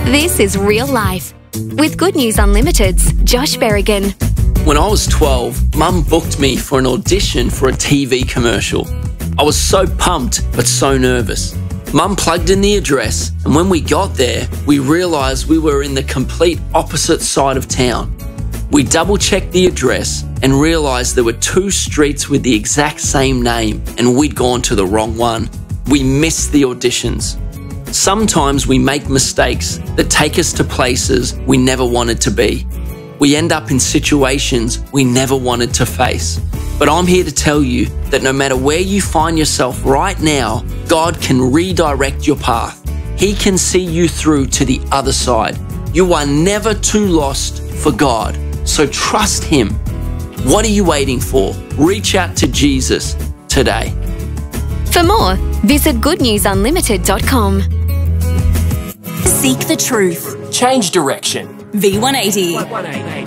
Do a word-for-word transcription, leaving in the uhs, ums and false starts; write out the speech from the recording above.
This is Real Life with Good News Unlimited's Josh Berrigan. When I was twelve, Mum booked me for an audition for a T V commercial. I was so pumped, but so nervous. Mum plugged in the address, and when we got there, we realised we were in the complete opposite side of town. We double-checked the address and realised there were two streets with the exact same name, and we'd gone to the wrong one. We missed the auditions. Sometimes we make mistakes that take us to places we never wanted to be. We end up in situations we never wanted to face. But I'm here to tell you that no matter where you find yourself right now, God can redirect your path. He can see you through to the other side. You are never too lost for God, so trust Him. What are you waiting for? Reach out to Jesus today. For more, visit good news unlimited dot com. Seek the truth. Change direction. V one eighty.